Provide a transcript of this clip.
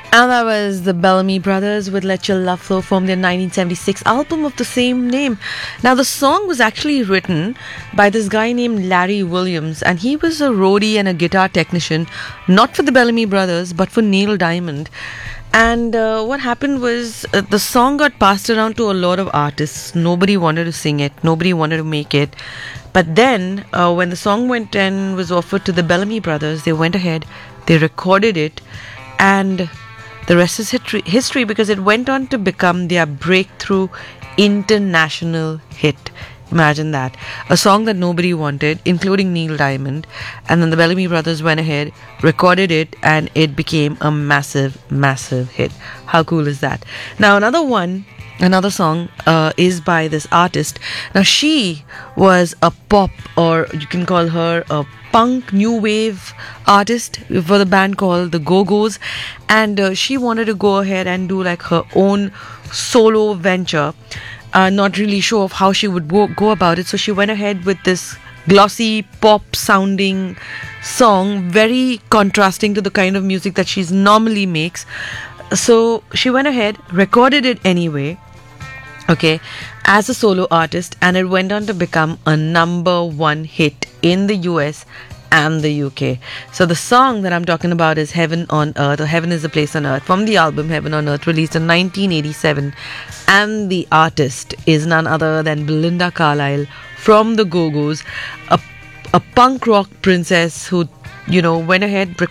And that was the Bellamy Brothers with Let Your Love Flow from their 1976 album of the same name. Now, the song was actually written by this guy named Larry Williams, and he was a roadie and a guitar technician, not for the Bellamy Brothers, but for Neil Diamond. And what happened was the song got passed around to a lot of artists. Nobody wanted to sing it, nobody wanted to make it. But then, when the song went and was offered to the Bellamy Brothers, they went ahead, they recorded it, and the rest is history because it went on to become their breakthrough international hit. Imagine that. A song that nobody wanted, including Neil Diamond. And then the Bellamy Brothers went ahead, recorded it, and it became a massive, massive hit. How cool is that? Now, another song is by this artist. Now, she was a pop, or you can call her a punk new wave artist for the band called the Go-Go's, and she wanted to go ahead and do like her own solo venture. Not really sure of how she would go about it, so she went ahead with this glossy pop sounding song, very contrasting to the kind of music that she normally makes. So she went ahead, recorded it anyway, okay, as a solo artist, and it went on to become a number one hit in the US and the UK. So the song that I'm talking about is Heaven on Earth, or Heaven is a Place on Earth, from the album Heaven on Earth, released in 1987. And the artist is none other than Belinda Carlisle from the Go-Go's, a punk rock princess who, went ahead,